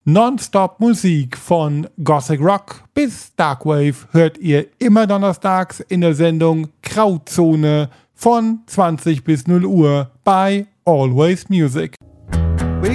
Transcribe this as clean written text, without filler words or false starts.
Non-Stop-Musik von Gothic Rock bis Darkwave hört ihr immer donnerstags in der Sendung Grauzone von 20 bis 0 Uhr bei Always Music.